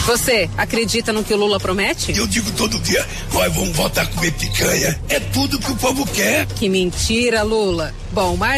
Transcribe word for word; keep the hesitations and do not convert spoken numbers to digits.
Você acredita no que o Lula promete? Eu digo todo dia, nós vamos voltar a comer picanha. É tudo que o povo quer. Que mentira, Lula. Bom, mas